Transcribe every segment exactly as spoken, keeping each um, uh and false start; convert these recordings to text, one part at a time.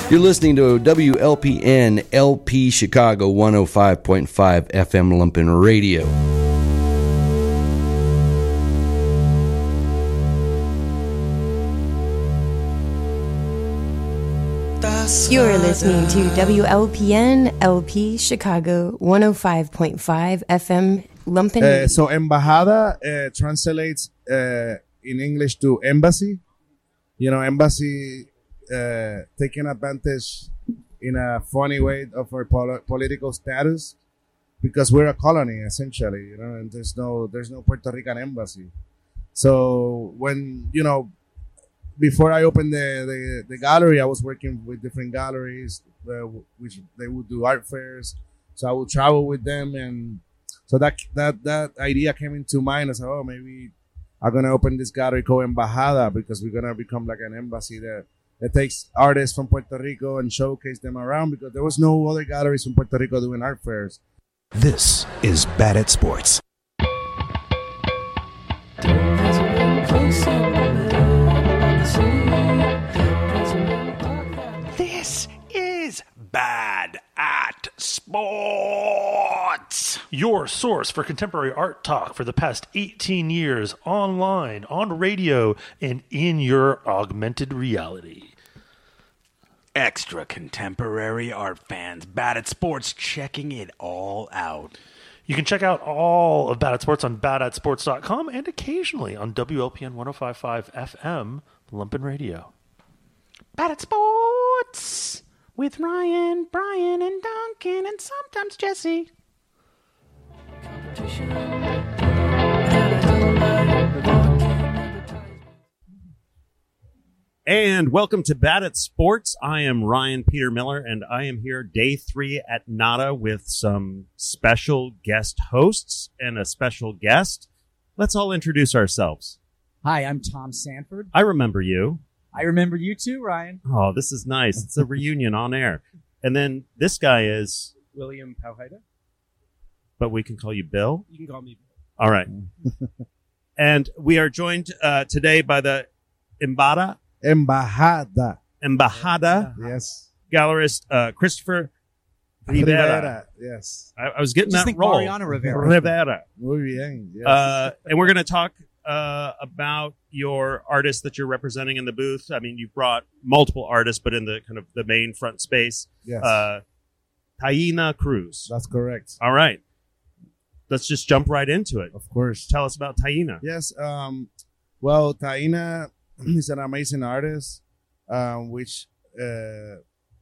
You're listening to W L P N L P Chicago one oh five point five F M Lumpen Radio. You're listening to W L P N L P Chicago one oh five point five F M Lumpen. Uh, so embajada uh, translates uh, in English to embassy. You know, embassy uh, taking advantage in a funny way of our pol- political status because we're a colony essentially. You know, and there's no there's no Puerto Rican embassy. So when you know. Before I opened the, the, the gallery, I was working with different galleries, uh, which they would do art fairs. So I would travel with them, and so that that that idea came into mind. I said, "Oh, maybe I'm gonna open this gallery called Embajada because we're gonna become like an embassy that that takes artists from Puerto Rico and showcase them around because there was no other galleries from Puerto Rico doing art fairs." This is Bad at Sports. This is Bad at Sports. Your source for contemporary art talk for the past eighteen years, online, on radio, and in your augmented reality. Extra contemporary art fans, Bad at Sports, checking it all out. You can check out all of Bad at Sports on bad at sports dot com and occasionally on W L P N one oh five point five F M Lumpen Radio. Bad at Sports with Ryan, Brian, and Duncan, and sometimes Jesse. And welcome to Bad at Sports. I am Ryan Peter Miller, and I am here day three at NADA with some special guest hosts and a special guest. Let's all introduce ourselves. Hi, I'm Tom Sanford. I remember you. I remember you too, Ryan. Oh, this is nice. It's a reunion on air. And then this guy is... William Pauhaida. But we can call you Bill? You can call me Bill. All right. And we are joined uh, today by the Embada... Embajada. Embajada. Yes. Gallerist uh, Christopher Rivera. Rivera. Yes. I, I was getting Just that think roll. Mariano Rivera. Rivera. Muy bien. Yes. Uh, and we're going to talk uh, about your artists that you're representing in the booth. I mean, you've brought multiple artists, but in the kind of the main front space. Yes. Uh, Taina Cruz. That's correct. All right. Let's just jump right into it. Of course. Tell us about Taina. Yes. Um, well, Taina is an amazing artist, um, which uh,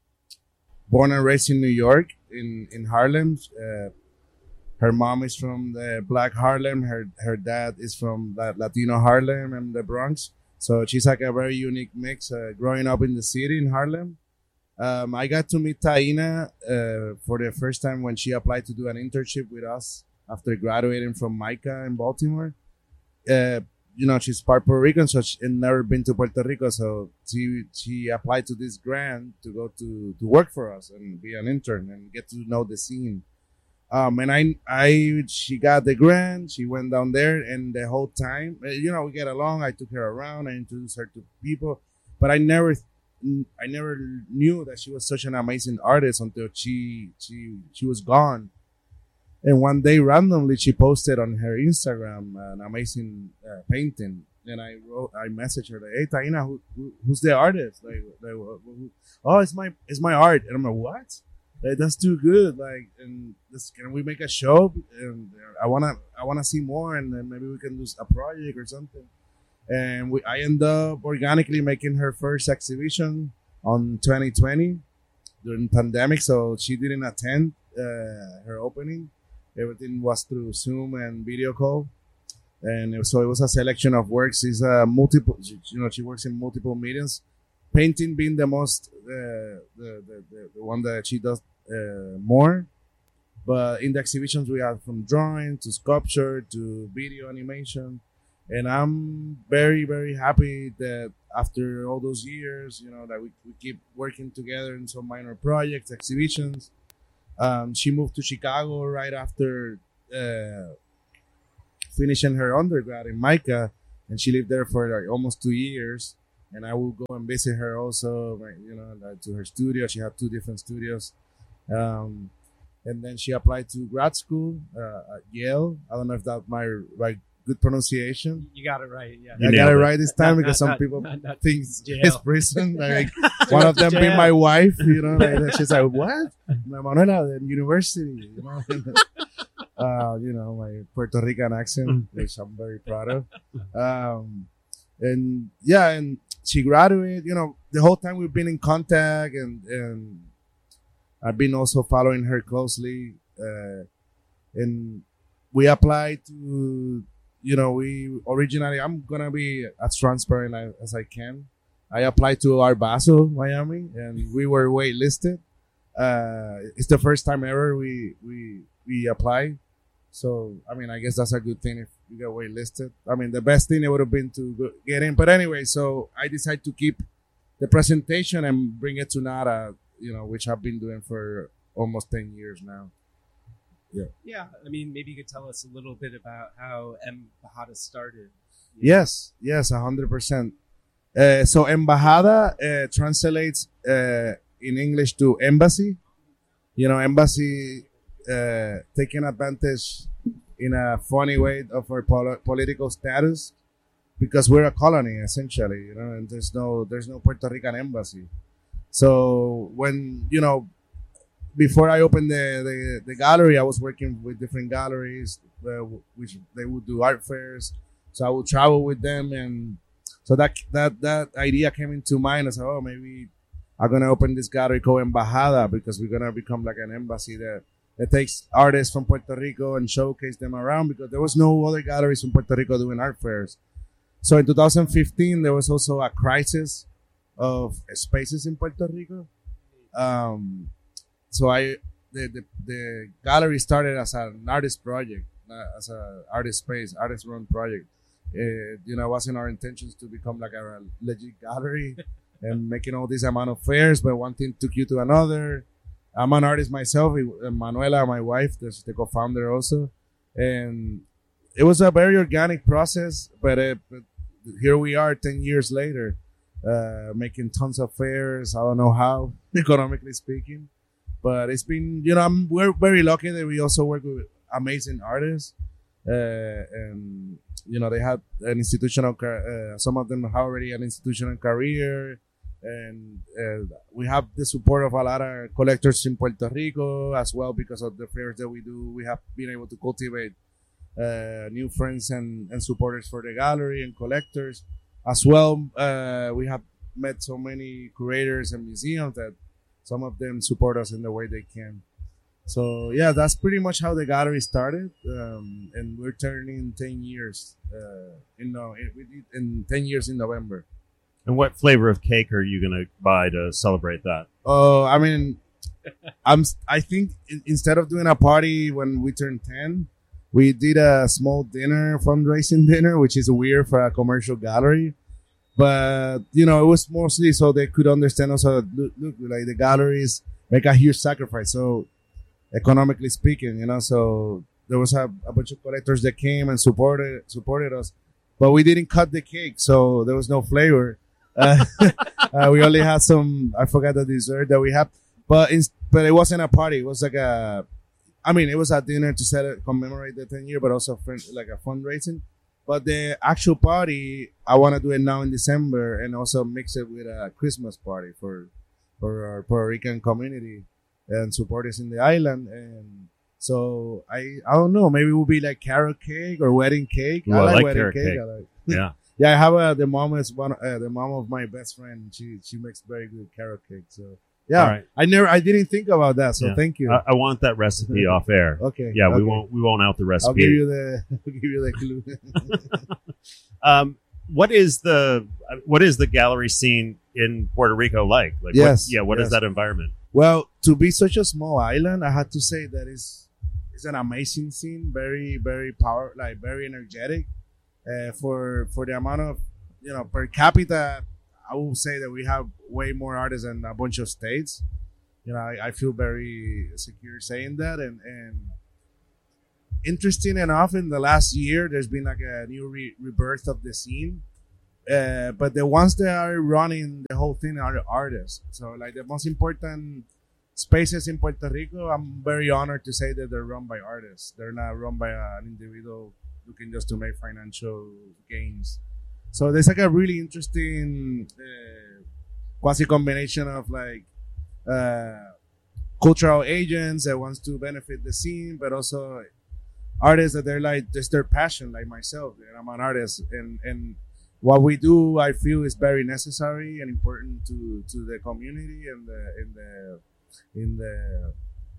born and raised in New York, in, in Harlem. Uh, her mom is from the Black Harlem. Her her dad is from the Latino Harlem and the Bronx. So she's like a very unique mix, uh, growing up in the city in Harlem. Um, I got to meet Taina uh, for the first time when she applied to do an internship with us after graduating from MICA in Baltimore. Uh, you know, she's part Puerto Rican, so she had never been to Puerto Rico. So she she applied to this grant to go to, to work for us and be an intern and get to know the scene. Um, and I, I, she got the grant. She went down there, and the whole time, you know, we get along. I took her around. I introduced her to people, but I never, I never knew that she was such an amazing artist until she, she, she was gone. And one day, randomly, she posted on her Instagram an amazing uh, painting. And I wrote, I messaged her like, "Hey, Taina, who, who, who's the artist?" Like, like who, who? "Oh, it's my, it's my art." And I'm like, "What? Like, that's too good. Like, and this, can we make a show? And I wanna, I wanna see more. And then maybe we can do a project or something." And we, I end up organically making her first exhibition on twenty twenty during pandemic. So she didn't attend uh, her opening. Everything was through Zoom and video call. And so it was a selection of works. It's a multiple, you know, she works in multiple mediums. Painting being the most, uh, the, the, the, the one that she does uh, more. But in the exhibitions, we have from drawing to sculpture to video animation. And I'm very, very happy that after all those years, you know, that we, we keep working together in some minor projects, exhibitions. Um, she moved to Chicago right after uh, finishing her undergrad in MICA, and she lived there for like almost two years. and I will go and visit her also, like, you know, like to her studio. She had two different studios. Um, and then she applied to grad school uh, at Yale. I don't know if that's my right good pronunciation. You got it right. Yeah. You I got nailed it it. right this time Not- because not- some not- people not- not think jail. it's prison. Like one of them being Jail. my wife, you know. Like, she's like, "What? My Manuela, the university," you know. uh, you know, my Puerto Rican accent, which I'm very proud of. Um, and yeah, and she graduated. You know, the whole time we've been in contact, and and I've been also following her closely. Uh, and we applied to, you know, we originally, I'm gonna be as transparent as, as I can. I applied to Art Basel, Miami, and we were waitlisted. Uh, it's the first time ever we we we apply. So I mean, I guess that's a good thing if you get waitlisted. I mean, the best thing it would have been to go, get in. But anyway, so I decided to keep the presentation and bring it to NADA, you know, which I've been doing for almost ten years now. Yeah, I mean, maybe you could tell us a little bit about how Embajada started. Yes, yes, a hundred percent. Uh, so embajada uh, translates uh, in English to embassy. You know, embassy uh, taking advantage in a funny way of our pol- political status because we're a colony essentially. You know, and there's no there's no Puerto Rican embassy. So when you know. Before I opened the, the, the gallery, I was working with different galleries, uh, which they would do art fairs. So I would travel with them, and so that that that idea came into mind. I said, "Oh, maybe I'm gonna open this gallery called Embajada because we're gonna become like an embassy that that takes artists from Puerto Rico and showcase them around because there was no other galleries from Puerto Rico doing art fairs." So in two thousand fifteen, there was also a crisis of spaces in Puerto Rico. Um, So I, the, the the gallery started as an artist project, uh, as an artist space, artist run project. Uh, you know, it wasn't our intentions to become like a legit gallery and making all this amount of fairs, but one thing took you to another. I'm an artist myself. Manuela, my wife, there's the co-founder also, and it was a very organic process. But, uh, but here we are, ten years later, uh, making tons of fairs. I don't know how, economically speaking. But it's been, you know, I'm, we're very lucky that we also work with amazing artists. Uh, and, you know, they have an institutional, uh, some of them have already an institutional career. And uh, we have the support of a lot of collectors in Puerto Rico as well because of the fairs that we do. We have been able to cultivate uh, new friends and, and supporters for the gallery and collectors. As well, uh, we have met so many curators and museums that some of them support us in the way they can. So yeah, that's pretty much how the gallery started, um, and we're turning ten years. Uh, in no, in, in ten years in November. And what flavor of cake are you going to buy to celebrate that? Oh, I mean, I'm. I think in, instead of doing a party when we turn ten, we did a small dinner, fundraising dinner, which is weird for a commercial gallery. But, you know, it was mostly so they could understand also, that, look, look, like the galleries make a huge sacrifice. So, economically speaking, you know, so there was a, a bunch of collectors that came and supported supported us. But we didn't cut the cake, so there was no flavor. Uh, uh, we only had some, I forgot the dessert that we had. But, in, but it wasn't a party. It was like a, I mean, it was a dinner to set, commemorate the ten year, but also like a fundraising. But the actual party, I want to do it now in December and also mix it with a Christmas party for for our Puerto Rican community and support us in the island. And so I I don't know, maybe it will be like carrot cake or wedding cake. Ooh, I, I like like wedding carrot cake. cake. I like, Yeah. yeah, I have a, the mom is one uh, the mom of my best friend. She she makes very good carrot cake. So yeah, All right. I never I didn't think about that. So Yeah. thank you. I, I want that recipe off air. Okay. Yeah, we okay. won't we won't out the recipe. I'll give you the I'll give you the clue. Um, what is the what is the gallery scene in Puerto Rico like? Like, Yes, what, yeah. What yes. is that environment? Well, to be such a small island, I had to say that is it's an amazing scene, very very power, like very energetic. Uh, for for the amount of you know per capita, I will say that we have way more artists than a bunch of states. You know, I, I feel very secure saying that, and and interesting enough, in the last year, there's been like a new re- rebirth of the scene. Uh, but the ones that are running the whole thing are the artists. So like the most important spaces in Puerto Rico, I'm very honored to say that they're run by artists. They're not run by an individual looking just to make financial gains. So there's like a really interesting uh, quasi combination of like uh, cultural agents that wants to benefit the scene, but also artists that they're like just their passion, like myself. And I'm an artist, and and what we do, I feel, is very necessary and important to, to the community and the in the in the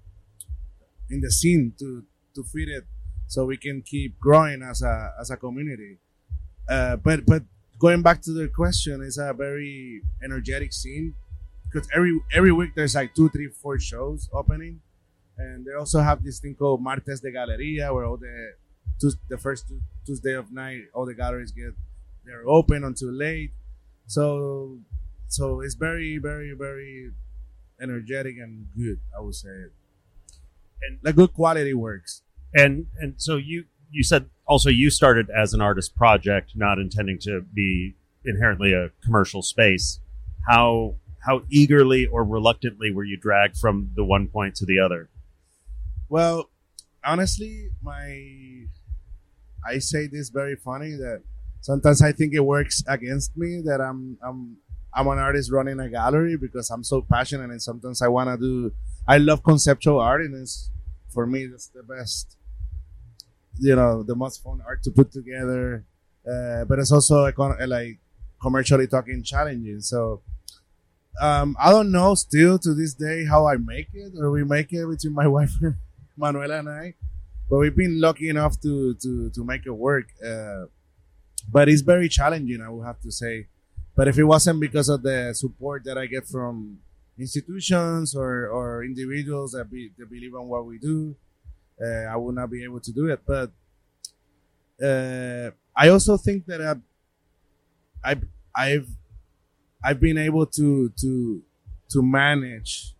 in the scene to to feed it, so we can keep growing as a as a community. Uh, but but going back to the question, it's a very energetic scene because every every week there's like two, three, four shows opening, and they also have this thing called Martes de Galería, where all the the first Tuesday of night all the galleries get they're open until late. So so it's very very very energetic and good, I would say. And like good quality works. And and so you you said also you started as an artist project, not intending to be inherently a commercial space. How how eagerly or reluctantly were you dragged from the one point to the other? Well, honestly, my I say this very funny that sometimes I think it works against me that I'm I'm I'm an artist running a gallery because I'm so passionate, and sometimes I want to do. I love conceptual art, and it's for me that's the best, you know, the most fun art to put together. Uh, but it's also econ- like commercially talking challenging. So um, I don't know still to this day how I make it or we make it between my wife Manuela and I, but we've been lucky enough to to to make it work. Uh, But it's very challenging, I would have to say. But if it wasn't because of the support that I get from institutions or, or individuals that, be, that believe in what we do, uh, I would not be able to do it. But uh, I also think that I've, I've, I've, I've been able to to to manage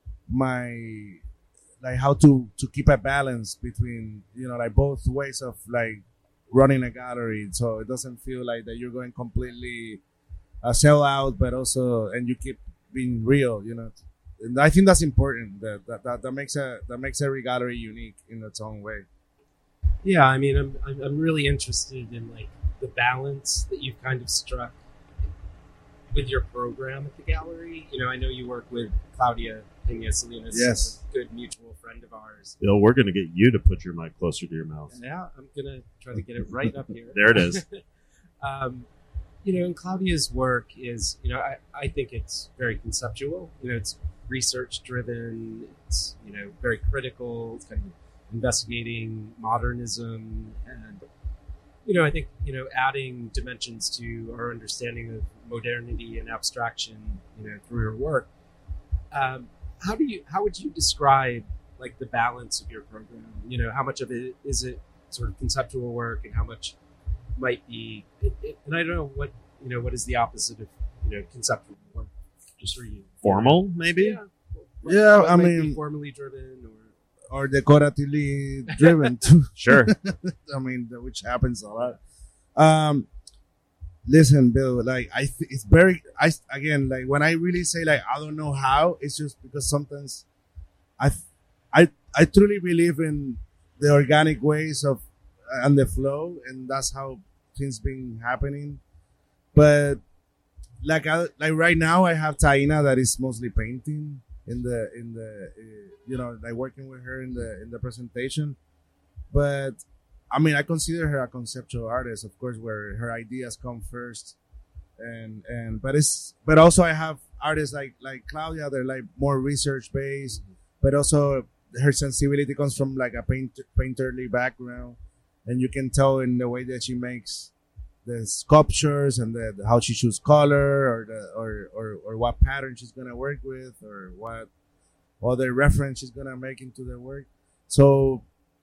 my like how to to keep a balance between, you know, like both ways of like running a gallery, so it doesn't feel like that you're going completely uh, sell out, but also and you keep being real, you know. And I think that's important. That that, that that makes a that makes every gallery unique in its own way. Yeah, I mean, I'm I'm I'm really interested in like the balance that you've kind of struck with your program at the gallery. You know, I know you work with Claudia Pena Salinas, yes, a good mutual friend of ours. Bill, we're going to get you to put your mic closer to your mouth. Yeah, I'm going to try to get it right up here. There it is. um, you know, and Claudia's work is, you know, I, I think it's very conceptual. You know, it's research driven. It's, you know, very critical. It's kind of investigating modernism. And, you know, I think, you know, adding dimensions to our understanding of modernity and abstraction, you know, through her work. Um, how do you, how would you describe like the balance of your program? You know, how much of it is it sort of conceptual work and how much might be, it, it, and I don't know what, you know, what is the opposite of, you know, conceptual work, just for you. Formal, maybe? Yeah. What, yeah, what I might mean, be formally driven or, or decoratively driven too. Sure. I mean, which happens a lot. Um, listen, Bill, like I, th- it's very, I, again, like when I really say like, I don't know how, it's just because sometimes I, I, I truly believe in the organic ways of, and the flow, and that's how things been happening. But like, I, like right now I have Taina that is mostly painting in the, in the, uh, you know, like working with her in the, in the presentation. But I mean, I consider her a conceptual artist, of course, where her ideas come first, and and but it's but also I have artists like like Claudia, they're like more research based, but also her sensibility comes from like a paint, painterly background, and you can tell in the way that she makes the sculptures and the, how she chooses color or the or, or or what pattern she's gonna work with or what other reference she's gonna make into the work. So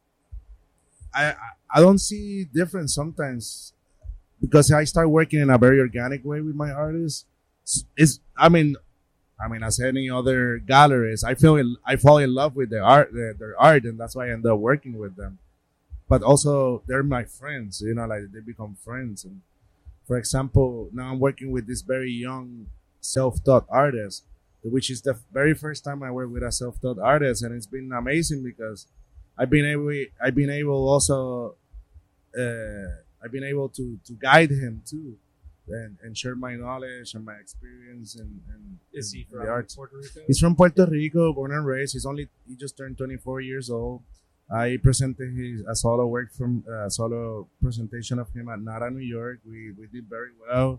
I I don't see difference sometimes because I start working in a very organic way with my artists. It's I mean I mean as any other gallerist, I feel in, I fall in love with their art their, their art, and that's why I end up working with them. But also they're my friends, you know, like they become friends, and For example, now I'm working with this very young self-taught artist, which is the very first time I work with a self-taught artist, and it's been amazing because I've been able, I've been able also, uh, I've been able to to guide him too, and, and share my knowledge and my experience and, and Is he in from the arts. Puerto Rico? He's from Puerto Rico, born and raised. He's only he just turned twenty-four years old. I presented his a solo work from a uh, solo presentation of him at NADA, New York. We we did very well.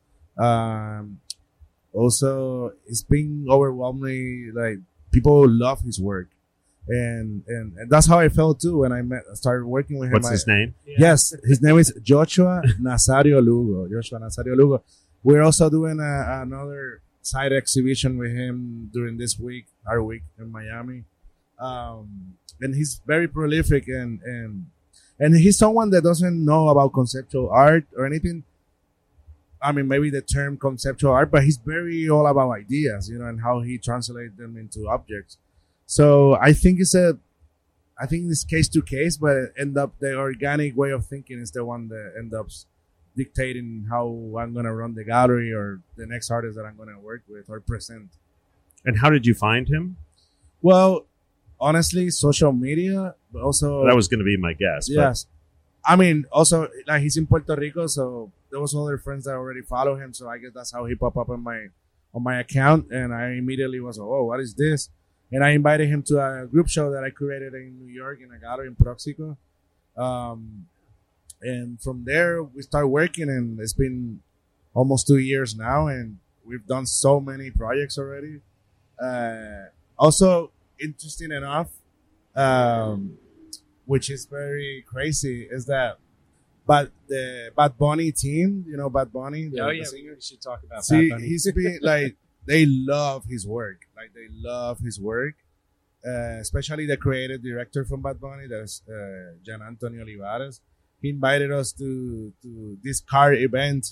Um, also, it's been overwhelmingly like people love his work, and and, and that's how I felt too when I met started working with him. What's I, his name? Yeah. Yes, his name is Joshua Nazario Lugo. Joshua Nazario Lugo. We're also doing a, another side exhibition with him during this week, our week in Miami. Um, and he's very prolific and, and, and he's someone that doesn't know about conceptual art or anything. I mean, maybe the term conceptual art, but he's very all about ideas, you know, and how he translates them into objects. So I think it's a, I think it's case to case, but it end up the organic way of thinking is the one that end up dictating how I'm going to run the gallery or the next artist that I'm going to work with or present. And how did you find him? Well, honestly, social media, but also That was going to be my guess. but- yes. I mean, also like he's in Puerto Rico, so there was other friends that already follow him. So I guess that's how he popped up on my on my account, and I immediately was like, oh, what is this? And I invited him to a group show that I created in New York in a gallery in Proxico. Um, and from there we started working, and it's been almost two years now, and we've done so many projects already. Uh, also, interesting enough, um, which is very crazy, is that but the Bad Bunny team, you know, Bad Bunny, the, Oh the yeah, singer, we should talk about see, Bad Bunny. he's been like they love his work, like they love his work, uh, especially the creative director from Bad Bunny, that's uh, Gian Antonio Olivares. He invited us to to this car event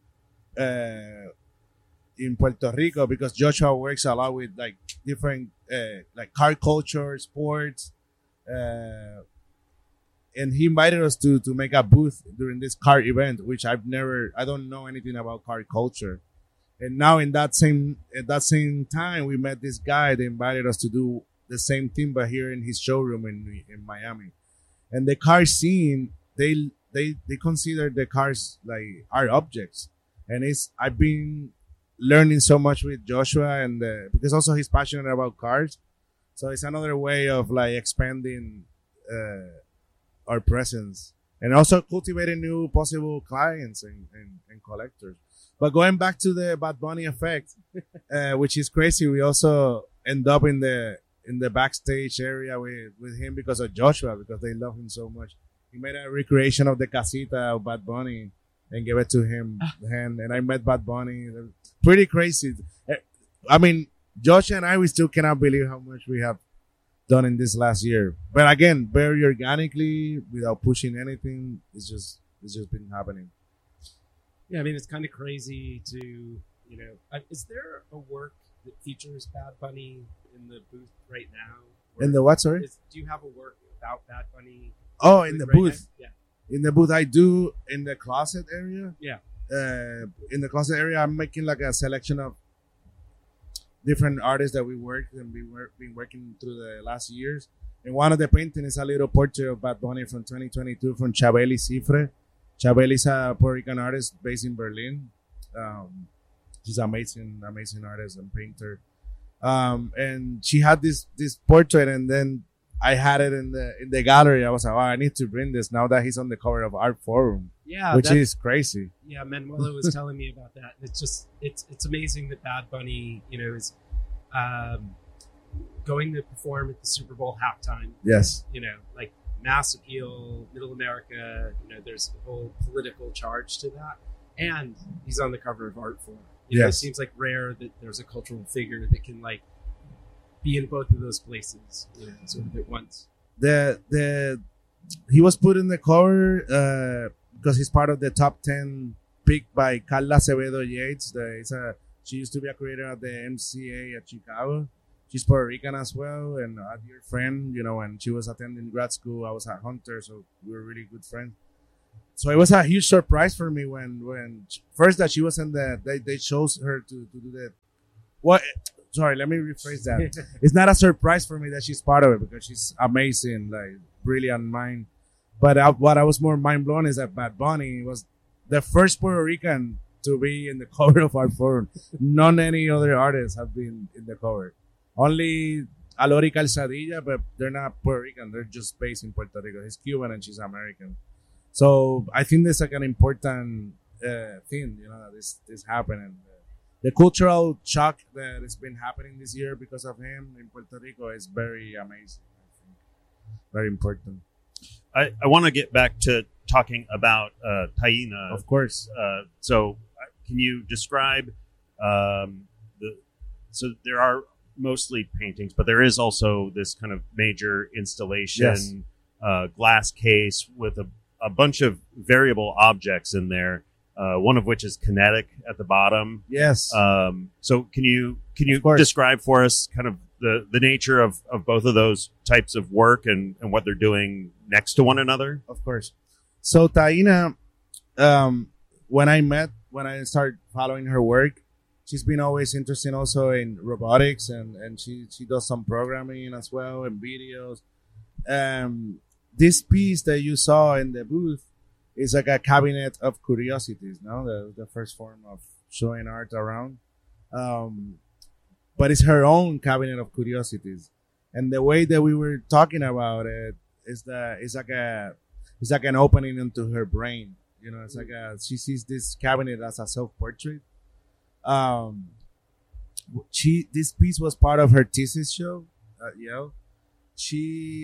uh, in Puerto Rico because Joshua works a lot with like different uh, like car culture, sports, uh, and he invited us to to make a booth during this car event, which I've never, I don't know anything about car culture. And now in that same at that same time, we met this guy. They invited us to do the same thing, but here in his showroom in in Miami. And the car scene, they they they consider the cars like art objects, and it's I've been learning so much with Joshua, and uh, because also he's passionate about cars, so it's another way of like expanding uh, our presence and also cultivating new possible clients and, and, and collectors. But going back to the Bad Bunny effect, uh, which is crazy, we also end up in the in the backstage area with, with him because of Joshua, because they love him so much. He made a recreation of the casita of Bad Bunny and gave it to him. and, and I met Bad Bunny. Pretty crazy. I mean, Josh and I, we still cannot believe how much we have done in this last year. But again, very organically, without pushing anything. It's just it's just been happening. Yeah, I mean, it's kind of crazy to, you know, uh, is there a work that features Bad Bunny in the booth right now? Or In the what, sorry? is- do you have a work about Bad Bunny? Oh, in the right booth. now? In the booth, I do in the closet area. Yeah. Uh, in the closet area, I'm making like a selection of different artists that we worked and we work been working through the last years. And one of the painting is a little portrait of Bad Bunny from twenty twenty-two from Chabeli Cifre. Chabeli is a Puerto Rican artist based in Berlin. Um, she's an amazing, amazing artist and painter. Um, and she had this this portrait, and then I had it in the in the gallery. I was like, oh, I need to bring this now that he's on the cover of Art Forum, Yeah, which that- is crazy. Yeah, Manuela was telling me about that. It's just it's it's amazing that Bad Bunny, you know, is um, going to perform at the Super Bowl halftime. Yes. You know, like mass appeal, Middle America. You know, there's a whole political charge to that, and he's on the cover of Art Forum. You know, it Yes. seems like rare that there's a cultural figure that can like be in both of those places, you know, sort of at once. The the he was put in the cover uh, because he's part of the top ten picked by Carla Acevedo Yates. The, it's a, she used to be a creator at the M C A at Chicago. She's Puerto Rican as well, and a dear friend, you know, and she was attending grad school. I was at Hunter, so we were really good friends. so it was a huge surprise for me when when first that she was in the they they chose her to, to do that. What? Sorry, let me rephrase that. It's not a surprise for me that she's part of it because she's amazing, like brilliant mind. But I, what I was more mind blown is that Bad Bunny was the first Puerto Rican to be in the cover of our forum. None any other artists have been in the cover. Only Alori Calzadilla, but they're not Puerto Rican. They're just based in Puerto Rico. He's Cuban and she's American. So I think that's like an important uh, thing, you know, this this happening. The cultural shock that has been happening this year because of him in Puerto Rico is very amazing. I think very important. I, I want to get back to talking about uh, Taina. Of course. Uh, so, uh, can you describe um, the? So there are mostly paintings, but there is also this kind of major installation, Yes. uh, glass case with a, a bunch of variable objects in there. Uh, one of which is kinetic at the bottom. Yes. Um, so can you can you Of course. describe for us kind of the, the nature of, of both of those types of work and, and what they're doing next to one another? Of course. So Taina, um, when I met, when I started following her work, she's been always interested also in robotics and, and she, she does some programming as well and videos. Um, this piece that you saw in the booth is like a cabinet of curiosities, no? The, the first form of showing art around. Um, but it's her own cabinet of curiosities. And the way that we were talking about it is that it's like a, it's like an opening into her brain. You know, it's like a, she sees this cabinet as a self-portrait. Um, she, this piece was part of her thesis show at Yale. She,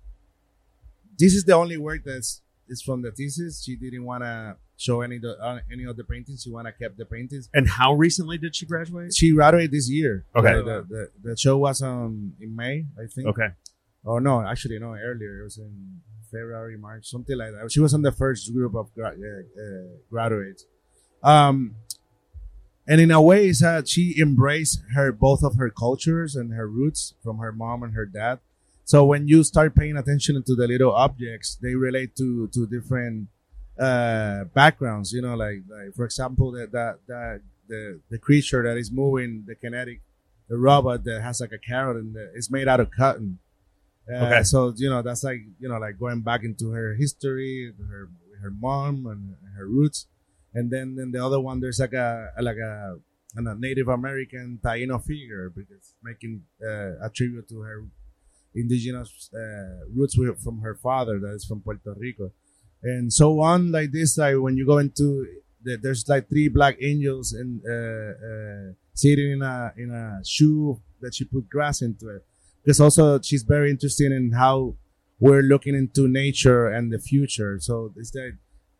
this is the only work that's, is from the thesis. She didn't want to show any the, uh, any of the paintings. She want to keep the paintings. And how recently did she graduate? She graduated this year. Okay. The, the, the, the show was um, in May, I think. Okay. Oh, no, actually, no, earlier. It was in February, March, something like that. She was on the first group of gra- uh, uh, graduates. Um, and in a way, it's that she embraced her both of her cultures and her roots from her mom and her dad. So when you start paying attention to the little objects, they relate to to different uh, backgrounds. You know, like, like for example, that that that the the creature that is moving, the kinetic, the robot that has like a carrot and it's made out of cotton. Uh, Okay. So you know that's like you know like going back into her history, her her mom and her roots, and then then the other one there's like a like a, a Native American Taino figure because making uh, a tribute to her indigenous uh, roots with, from her father that is from Puerto Rico, and so on like this. Like when you go into the, there's like three black angels and uh, uh, sitting in a in a shoe that she put grass into it. Because also she's very interested in how we're looking into nature and the future. So it's that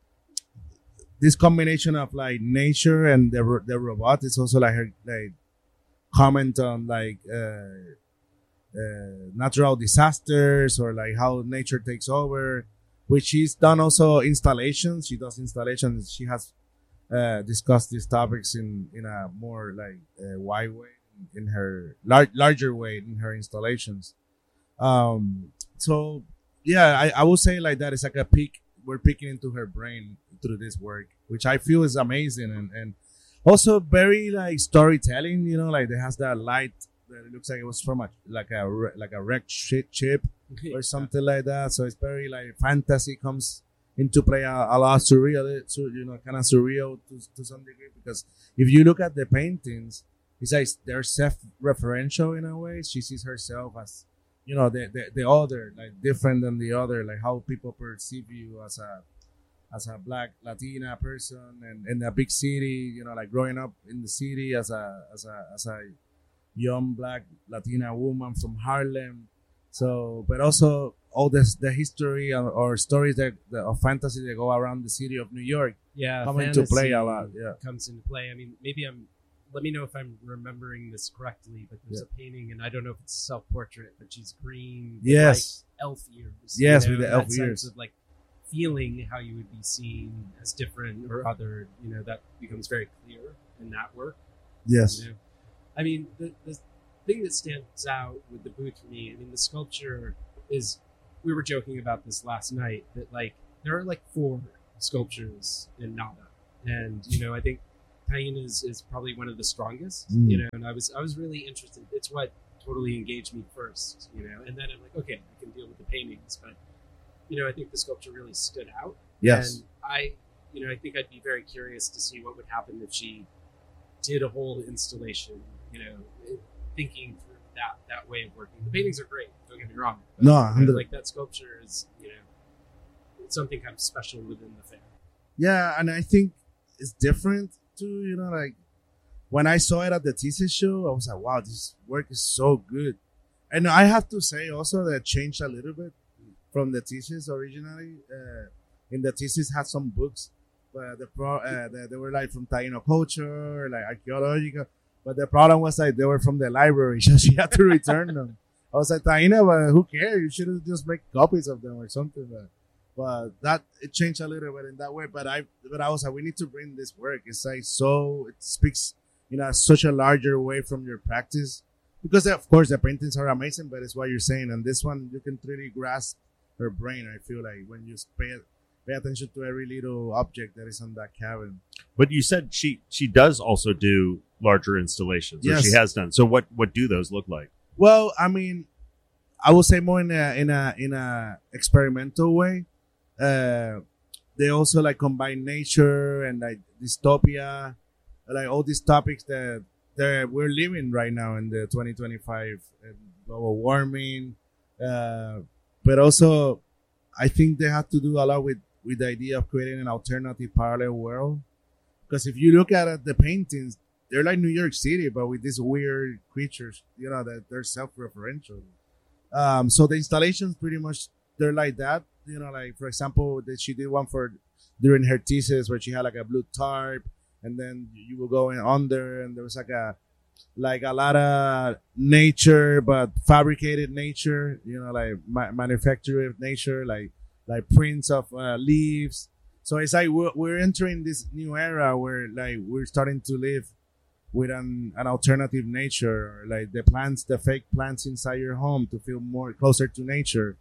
this combination of like nature and the ro- the robot is also like her like comment on like uh, uh, natural disasters or like how nature takes over. Which she's done also installations. She does installations. She has uh, discussed these topics in in a more like uh, wide way. In her lar- larger way in her installations. Um, so yeah, I, I would say like that. It's like a peek. We're peeking into her brain through this work, which I feel is amazing and, and also very like storytelling, you know, like it has that light that it looks like it was from a, like a, re- like a wrecked ship chip or something like that. So it's very like fantasy comes into play a, a lot surreal, so, you know, kind of surreal to, to some degree, because if you look at the paintings, it's like they're self-referential in a way. She sees herself as, you know, the, the the other, like different than the other, like how people perceive you as a as a black Latina person and in a big city, you know, like growing up in the city as a as a as a young black Latina woman from Harlem. So, but also all this the history or, or stories that, that of fantasy that go around the city of New York. Yeah, come into play a fantasy lot. Yeah, comes into play. I mean, maybe I'm. Let me know if I'm remembering this correctly, but there's Yeah. a painting, and I don't know if it's a self-portrait, but she's green. with, Yes. like, elf ears. Yes, you know, with the that elf sense ears. of like feeling how you would be seen as different or other. You know, that becomes very clear in that work. yes, You know? I mean, the, the thing that stands out with the booth for me, I mean, the sculpture is, we were joking about this last night, that like, there are like four sculptures in Nada. And, you know, I think Taina is, is probably one of the strongest, Mm. you know, and I was I was really interested. It's what totally engaged me first, you know, and then I'm like, okay, I can deal with the paintings. But, you know, I think the sculpture really stood out. Yes. And I, you know, I think I'd be very curious to see what would happen if she did a whole installation, you know, thinking through that, that way of working. The paintings are great, don't get me wrong. But, No, you know, one hundred like that sculpture is, you know, it's something kind of special within the fair. Yeah, and I think it's different too. You know, like when I saw it at the thesis show, I was like, "Wow, this work is so good." And I have to say also that it changed a little bit from the thesis originally. Uh, in the thesis had some books, but the pro uh, the, they were like from Taino culture, like archaeological. But the problem was like they were from the library, so she had to return them. I was like, Taina, but who cares? You should have just make copies of them or something. But, but that it changed a little bit in that way. But I, but I was like, we need to bring this work. It's like so it speaks, you know, such a larger way from your practice. Because of course the paintings are amazing, but it's what you're saying. And this one, you can really grasp her brain. I feel like when you pay pay attention to every little object that is on that cabin. But you said she she does also do larger installations, or Yes. she has done. So what what do those look like? Well, I mean, I would say more in a in a in a experimental way. Uh, they also like combine nature and like dystopia, like all these topics that that we're living right now in the twenty twenty-five, and global warming. Uh, but also, I think they have to do a lot with with the idea of creating an alternative parallel world. Because if you look at it, the paintings, they're like New York City, but with these weird creatures, you know, that they're self-referential. Um, so the installations pretty much, they're like that. You know, like, for example, that she did one for during her thesis where she had like a blue tarp, and then you will go in under, and there was like a, like a lot of nature, but fabricated nature, you know, like ma- manufactured nature, like, like prints of uh, leaves. So it's like we're, we're entering this new era where like we're starting to live with an, an alternative nature, like the plants, the fake plants inside your home to feel more closer to nature.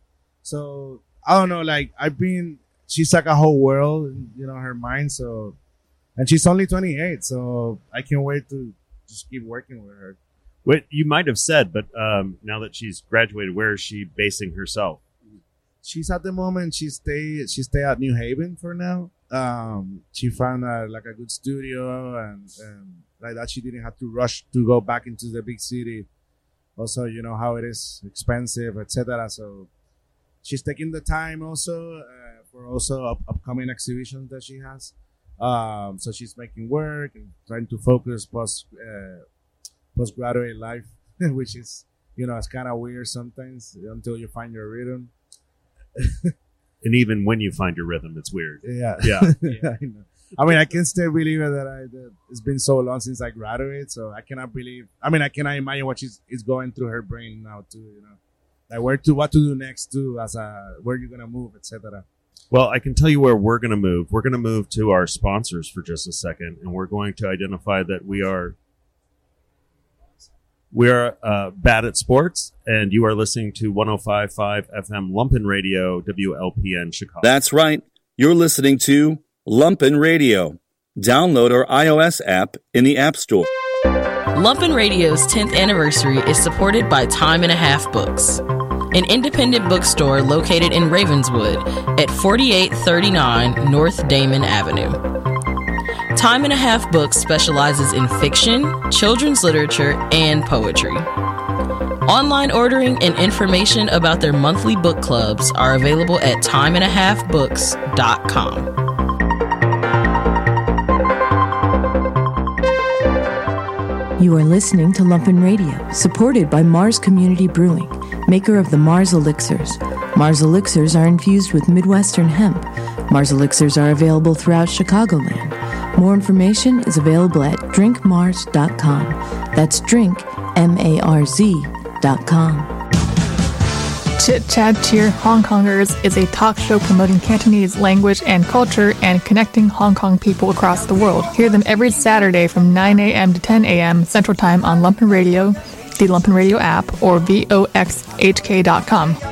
So I don't know, like I've been, she's like a whole world, you know, her mind. So, and she's only twenty-eight. So I can't wait to just keep working with her. What you might have said, but um, now that she's graduated, where is she basing herself? She's at the moment, she stay, she stay at New Haven for now. Um, she found a, like a good studio and, and like that. She didn't have to rush to go back into the big city. Also, you know how it is expensive, et cetera. So she's taking the time also uh, for also up- upcoming exhibitions that she has. Um, so she's making work and trying to focus post uh, postgraduate life, which is, you know, it's kind of weird sometimes until you find your rhythm. And even when you find your rhythm, it's weird. Yeah, Yeah. yeah. I know. I mean, I can still believe it that I that it's been so long since I graduated, so I cannot believe. I mean, I cannot imagine what she's is going through her brain now too. You know, like where to, what to do next too, as a where you're gonna move, et cetera. Well, I can tell you where we're going to move. We're going to move to our sponsors for just a second, and we're going to identify that we are we are uh, Bad at Sports, and you are listening to one oh five point five F M Lumpen Radio, W L P N Chicago. That's right. You're listening to Lumpen Radio. Download our iOS app in the App Store. Lumpen Radio's tenth anniversary is supported by Time and a Half Books, an independent bookstore located in Ravenswood at forty-eight thirty-nine North Damon Avenue. Time and a Half Books specializes in fiction, children's literature, and poetry. Online ordering and information about their monthly book clubs are available at time and a half books dot com. You are listening to Lumpen Radio, supported by Mars Community Brewing, maker of the Mars Elixirs. Mars Elixirs are infused with Midwestern hemp. Mars Elixirs are available throughout Chicagoland. More information is available at drink mars dot com. That's drink, M A R Z, dot com. Chit Chat Cheer Hong Kongers is a talk show promoting Cantonese language and culture and connecting Hong Kong people across the world. Hear them every Saturday from nine a.m. to ten a.m. Central Time on Lumpen Radio, the Lumpen Radio app, or V O X H K dot com.